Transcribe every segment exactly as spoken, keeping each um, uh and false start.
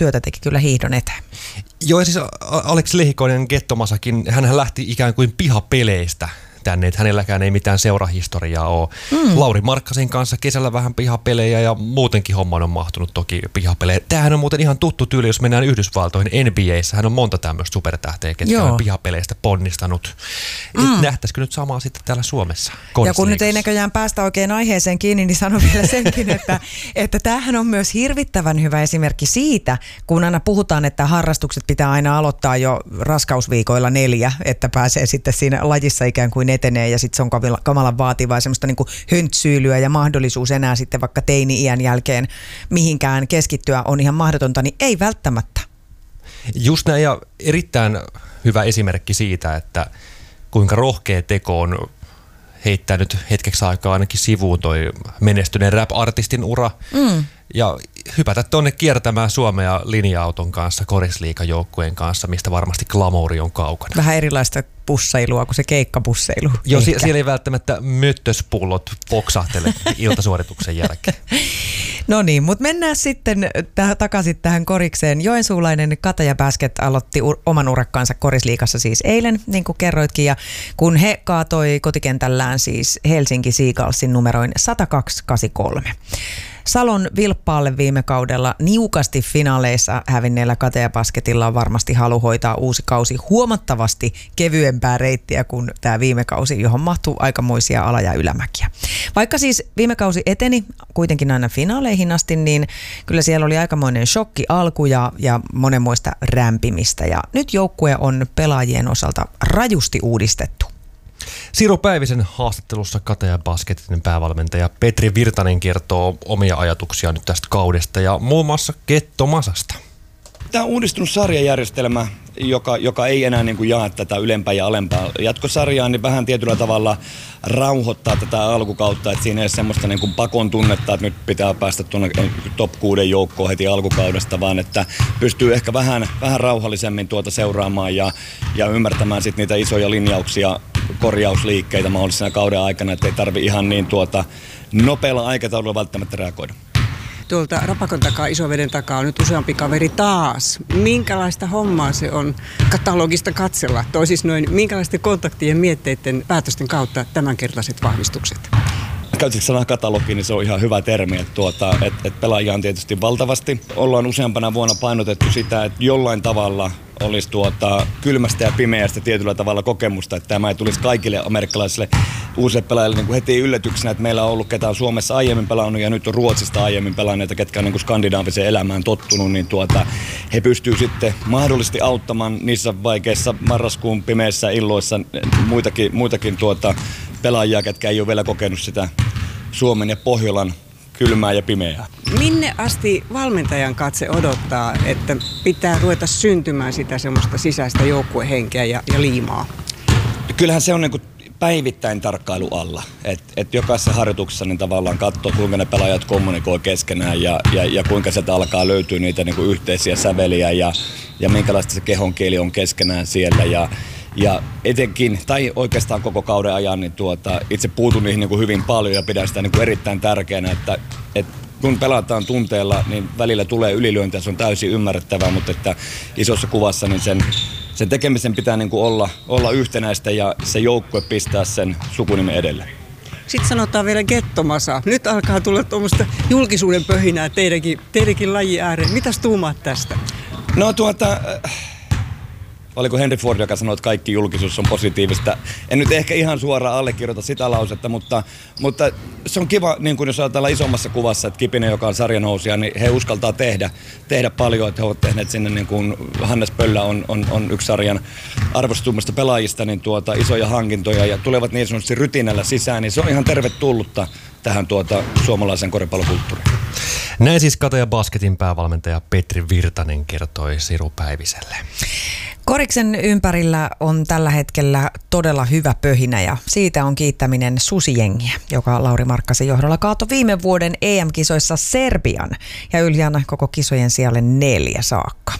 työtä teki kyllä hiihdon eteen. Joo, siis Aleksi Lehikoinen Gettomasakin, hänhän lähti ikään kuin pihapeleistä tänne, että hänelläkään ei mitään seurahistoriaa ole. Mm. Lauri Markkasen kanssa kesällä vähän pihapelejä ja muutenkin hommaan on mahtunut toki pihapelejä. Tämähän on muuten ihan tuttu tyyli, jos mennään Yhdysvaltoihin. N B A:ssä hän on monta tämmöistä supertähteä, ketkä Joo. on pihapeleistä ponnistanut. Mm. Nähtäisikö nyt samaa sitten täällä Suomessa? Ja kun nyt ei näköjään päästä oikein aiheeseen kiinni, niin sanon vielä senkin, että, että tämähän on myös hirvittävän hyvä esimerkki siitä, kun aina puhutaan, että harrastukset pitää aina aloittaa jo raskausviikoilla neljä, että pääsee sitten siinä lajissa ikään kuin etenee ja sitten se on kamalan vaativaa ja semmoista niin kuin höntsyylyä ja mahdollisuus enää sitten vaikka teini-iän jälkeen mihinkään keskittyä on ihan mahdotonta, niin ei välttämättä. Just näin, ja erittäin hyvä esimerkki siitä, että kuinka rohkea teko on heittää nyt hetkeksi aikaa ainakin sivuun toi menestyneen rap-artistin ura mm. ja hypätä tuonne kiertämään Suomea linja-auton kanssa, korisliigajoukkueen kanssa, mistä varmasti glamouri on kaukana. Vähän erilaista pussailua kuin se keikkapussailu. Joo, si- siellä ei välttämättä möttöspullot poksahtele iltasuorituksen jälkeen. No niin, mutta mennään sitten täh- takaisin tähän korikseen. Joensuulainen Kataja Basket aloitti ur- oman urakkaansa korisliigassa siis eilen, niin kuin kerroitkin, ja kun he kaatoi kotikentällään siis Helsinki Seagullsin numeroin sata kaksi kahdeksankymmentäkolme. Salon Vilppaalle viime kaudella niukasti finaaleissa hävinneellä Kataja Basketilla on varmasti halu hoitaa uusi kausi huomattavasti kevyempää reittiä kuin tämä viime kausi, johon mahtuu aikamoisia ala- ja ylämäkiä. Vaikka siis viime kausi eteni kuitenkin aina finaaleihin asti, niin kyllä siellä oli aikamoinen shokki alku ja, ja monenmoista rämpimistä. Ja nyt joukkue on pelaajien osalta rajusti uudistettu. Siru Päivisen haastattelussa Kataja Basketin päävalmentaja Petri Virtanen kertoo omia ajatuksia nyt tästä kaudesta ja muun muassa Gettomasasta. Tämä on uudistunut sarjajärjestelmä, joka, joka ei enää niin kuin jaa tätä ylempää ja alempaa jatkosarjaa, niin vähän tietyllä tavalla rauhoittaa tätä alkukautta, että siinä ei ole semmoista niin kuin pakon tunnetta, että nyt pitää päästä tuonne top kuuden joukkoon heti alkukaudesta, vaan että pystyy ehkä vähän, vähän rauhallisemmin tuota seuraamaan ja, ja ymmärtämään sit niitä isoja linjauksia, korjausliikkeitä mahdollisena kauden aikana, että ei tarvitse ihan niin tuota nopealla aikataululla välttämättä reagoida. Tuolta Rapakon takaa, Isoveden takaa on nyt useampi kaveri taas. Minkälaista hommaa se on katalogista katsella? Toisin noin, minkälaisten kontaktien, mietteiden, päätösten kautta tämänkertaiset vahvistukset? Käytitkö sanaa katalogi, niin se on ihan hyvä termi, että, tuota, että, että pelaajia on tietysti valtavasti. Ollaan useampana vuonna painotettu sitä, että jollain tavalla olisi tuota kylmästä ja pimeästä tietyllä tavalla kokemusta, että tämä ei tulisi kaikille amerikkalaisille uusille pelaajille niin kuin heti yllätyksenä, että meillä on ollut ketään Suomessa aiemmin pelannut ja nyt on Ruotsista aiemmin pelanneita, ketkä on niin kuin skandinaaviseen elämään tottunut, niin tuota, he pystyvät sitten mahdollisesti auttamaan niissä vaikeissa marraskuun pimeissä illoissa muitakin, muitakin tuota, pelaajia, ketkä ei ole vielä kokenut sitä Suomen ja Pohjolan kylmää ja pimeää. Minne asti valmentajan katse odottaa, että pitää ruveta syntymään sitä semmoista sisäistä joukkuehenkeä ja, ja liimaa? Kyllähän se on niin kuin päivittäin tarkkailu alla. Että et jokaisessa harjoituksessa niin tavallaan katsoo, kuinka ne pelaajat kommunikoi keskenään ja, ja, ja kuinka sieltä alkaa löytyä niitä niin kuin yhteisiä säveliä ja, ja minkälaista se kehonkieli on keskenään siellä. Ja, ja etenkin, tai oikeastaan koko kauden ajan, niin tuota, itse puutun niihin niin kuin hyvin paljon ja pidän sitä niin kuin erittäin tärkeänä, että, että kun pelataan tunteella, niin välillä tulee ylilyöntiä, se on täysin ymmärrettävää, mutta että isossa kuvassa niin sen, sen tekemisen pitää niin kuin olla, olla yhtenäistä ja se joukkue pistää sen sukunimen edelle. Sitten sanotaan vielä Gettomasa. Nyt alkaa tulla tuommoista julkisuuden pöhinää teidänkin, teidänkin lajin ääreen. Mitäs tuumaat tästä? No tuota... Oliko Henry Ford, joka sanoi, että kaikki julkisuus on positiivista. En nyt ehkä ihan suoraan allekirjoita sitä lausetta, mutta, mutta se on kiva, niin kuin jos ajatellaan isommassa kuvassa, että Kipinen, joka on sarjanousija, niin he uskaltaa tehdä, tehdä paljon. Että he ovat tehneet sinne, niin kuin Hannes Pöllä on, on, on yksi sarjan arvostetummista pelaajista, niin tuota, isoja hankintoja ja tulevat niin sanotusti rytinällä sisään, niin se on ihan tervetullutta tähän tuota, suomalaisen koripallokulttuuriin. Näin siis Kataja Basketin päävalmentaja Petri Virtanen kertoi Siru Päiviselle. Koriksen ympärillä on tällä hetkellä todella hyvä pöhinä ja siitä on kiittäminen Susijengiä, joka Lauri Markkasen johdolla kaatoi viime vuoden E M-kisoissa Serbian ja yljana koko kisojen sijalle neljä saakka.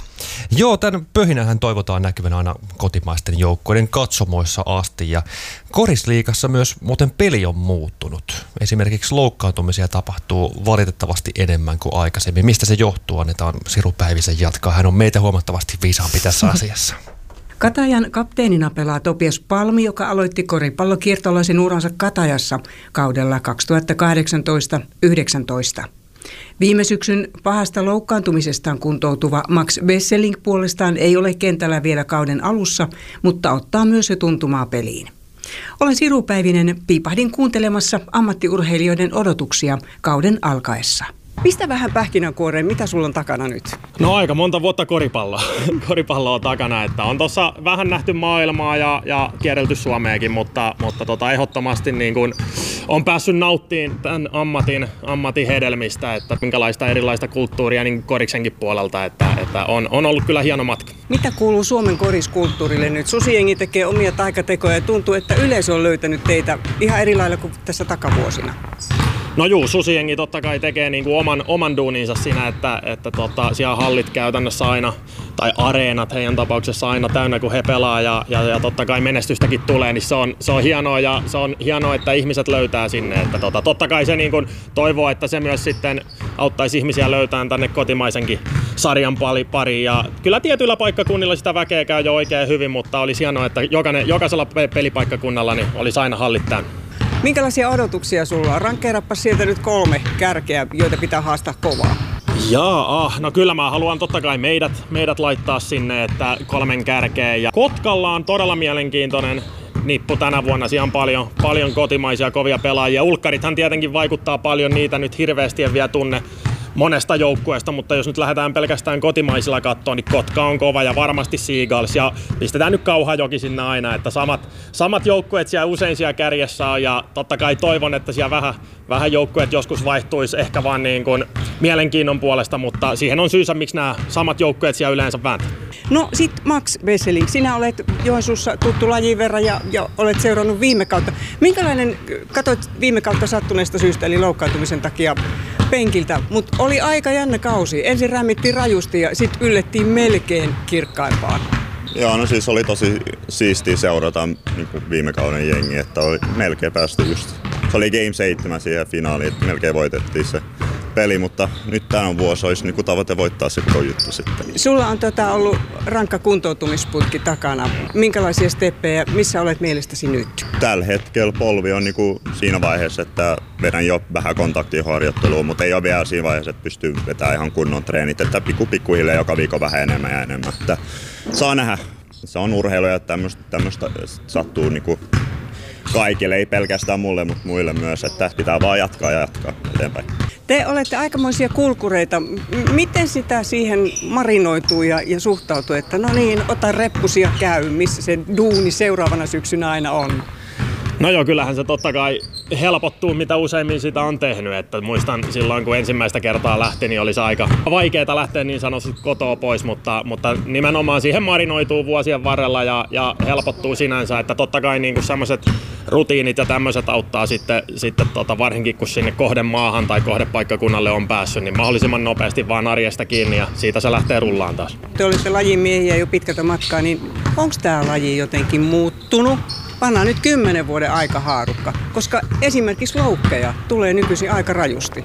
Joo, tämän pöhinähän toivotaan näkyvän aina kotimaisten joukkueiden katsomoissa asti ja korisliigassa myös muuten peli on muuttunut. Esimerkiksi loukkaantumisia tapahtuu valitettavasti enemmän kuin aikaisemmin. Mistä se johtuu? Annetaan Siru Päivisen jatkaa. Hän on meitä huomattavasti viisaampi tässä asiassa. Katajan kapteenina pelaa Topias Palmi, joka aloitti koripallokiertolaisen uransa Katajassa kaudella kaksituhattakahdeksantoista yhdeksäntoista. Viime syksyn pahasta loukkaantumisestaan kuntoutuva Max Besseling puolestaan ei ole kentällä vielä kauden alussa, mutta ottaa myös jo tuntumaa peliin. Olen Siru Päivinen, piipahdin kuuntelemassa ammattiurheilijoiden odotuksia kauden alkaessa. Pistä vähän pähkinänkuoreen, mitä sulla on takana nyt? No aika monta vuotta koripalloa. Koripalloa on takana, että on tuossa vähän nähty maailmaa ja, ja kierrelty Suomeakin, mutta, mutta tota, ehdottomasti niin kun on päässyt nauttimaan tämän ammatin, ammatin hedelmistä, että minkälaista erilaista kulttuuria niin koriksenkin puolelta, että, että on, on ollut kyllä hieno matka. Mitä kuuluu Suomen koriskulttuurille nyt? Susijengi tekee omia taikatekoja ja tuntuu, että yleisö on löytänyt teitä ihan eri lailla kuin tässä takavuosina. No juu, Susijengi totta kai tekee niinku oman, oman duuninsa siinä, että, että tota, siellä hallit käytännössä aina, tai areenat heidän tapauksessa aina täynnä, kun he pelaa ja, ja, ja totta kai menestystäkin tulee, niin se on, se on hienoa ja se on hienoa, että ihmiset löytää sinne. Että tota, totta kai se niinku toivoo, että se myös sitten auttaisi ihmisiä löytämään tänne kotimaisenkin sarjan pariin. Ja kyllä tietyillä paikkakunnilla sitä väkeä käy jo oikein hyvin, mutta olisi hienoa, että jokainen, jokaisella pelipaikkakunnalla niin olisi aina hallit täynnä. Minkälaisia odotuksia sulla on? Rankkeerappa sieltä nyt kolme kärkeä, joita pitää haastaa kovaa. Jaa, ah, no kyllä mä haluan totta kai meidät, meidät laittaa sinne, että kolmen kärkeen. Ja Kotkalla on todella mielenkiintoinen nippu tänä vuonna. Siellä on paljon, paljon kotimaisia kovia pelaajia. Ulkkarithan tietenkin vaikuttaa paljon, niitä nyt hirveästi en vielä tunne monesta joukkueesta, mutta jos nyt lähdetään pelkästään kotimaisilla kattoon, niin Kotka on kova ja varmasti Seagulls ja pistetään nyt Kauhajoki sinne aina, että samat, samat joukkueet siellä usein siellä kärjessä on ja totta kai toivon, että siellä vähän, vähän joukkueet joskus vaihtuisi ehkä vaan niin kuin mielenkiinnon puolesta, mutta siihen on syysä, miksi nämä samat joukkueet siellä yleensä vääntää. No sit Max Besseling, sinä olet Joensuussa tuttu lajin verran ja, ja olet seurannut viime kautta. Minkälainen, katsoit viime kautta sattuneesta syystä eli loukkaantumisen takia penkiltä, mutta oli aika jännä kausi. Ensin rämmittiin rajusti ja sitten yllettiin melkein kirkkaimpaan. Joo, no siis oli tosi siistiä seurata niin kuin viime kauden jengi, että oli melkein päästy just. Se oli Game seitsemän siihen finaaliin, että melkein voitettiin se peli, mutta nyt tänä vuosi olisi niin kuin tavoite voittaa se koko juttu sitten. Sulla on tota ollut rankka kuntoutumisputki takana. Minkälaisia steppejä, missä olet mielestäsi nyt? Tällä hetkellä polvi on niin kuin siinä vaiheessa, että vedän jo vähän kontaktiharjoittelua, mutta ei ole vielä siinä vaiheessa, että pystyy vetämään ihan kunnon treenit, että pikku pikkuhiljaa joka viikko vähän enemmän ja enemmän. Että saa nähdä. Se on urheilu ja tämmöistä sattuu niin kuin kaikille, ei pelkästään mulle, mutta muille myös, että pitää vaan jatkaa ja jatkaa eteenpäin. Te olette aikamoisia kulkureita. M- miten sitä siihen marinoituu ja, ja suhtautuu, että no niin, ota reppusia käy, missä se duuni seuraavana syksynä aina on? No joo, kyllähän se totta kai helpottuu, mitä useimmin sitä on tehnyt. Että muistan silloin, kun ensimmäistä kertaa lähti, niin oli se aika vaikeaa lähteä niin sanotusti kotoa pois, mutta, mutta nimenomaan siihen marinoituu vuosien varrella ja, ja helpottuu sinänsä. Että totta kai niin sellaiset rutiinit ja tämmöiset auttaa sitten, sitten tota, varsinkin kun sinne kohdemaahan tai kohdepaikkakunnalle on päässyt, niin mahdollisimman nopeasti vaan arjesta kiinni ja siitä se lähtee rullaan taas. Te olette lajimiehiä jo pitkältä matkaa, niin onko tämä laji jotenkin muuttunut? Pannaan nyt kymmenen vuoden aikahaarukka, koska esimerkiksi loukkeja tulee nykyisin aika rajusti.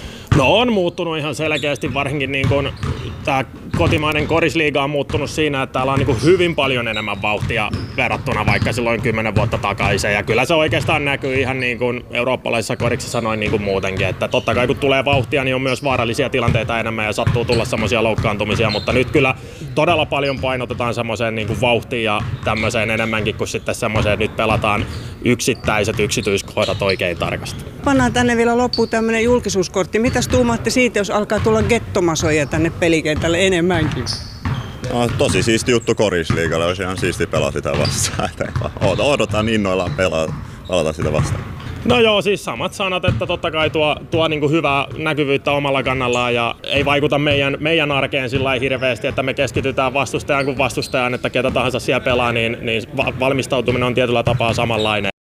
No on muuttunut ihan selkeästi, varsinkin niin kuin tämä kotimainen korisliiga on muuttunut siinä, että täällä on niin kuin hyvin paljon enemmän vauhtia verrattuna vaikka silloin kymmenen vuotta takaisin. Ja kyllä se oikeastaan näkyy ihan niin kuin eurooppalaisissa koriksissa noin niin kuin muutenkin, että totta kai kun tulee vauhtia, niin on myös vaarallisia tilanteita enemmän ja sattuu tulla semmoisia loukkaantumisia, mutta nyt kyllä todella paljon painotetaan semmoiseen niin kuin vauhtiin ja tämmöiseen enemmänkin kuin sitten semmoiseen, että nyt pelataan yksittäiset yksityiskohdat oikein tarkasti. Pannaan tänne vielä loppuun tämmöinen julkisuuskortti. Mitäs tuumaatte siitä, jos alkaa tulla gettomasoja tänne pelikentälle enemmänkin? No, tosi siisti juttu korisliigalle, olisi ihan siisti pelaa sitä vastaan. Odotan innoillaan pelata, pelata sitä vastaan. No joo, siis samat sanat, että totta kai tuo, tuo niin kuin hyvää näkyvyyttä omalla kannallaan ja ei vaikuta meidän, meidän arkeen sillä lailla hirveästi, että me keskitytään vastustajan kuin vastustajan, että ketä tahansa siellä pelaa, niin, niin valmistautuminen on tietyllä tapaa samanlainen.